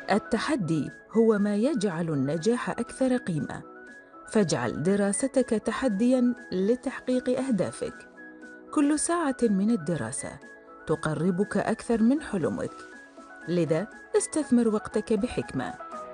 التحدي هو ما يجعل النجاح أكثر قيمة، فاجعل دراستك تحدياً لتحقيق أهدافك. كل ساعة من الدراسة تقربك أكثر من حلمك، لذا استثمر وقتك بحكمة.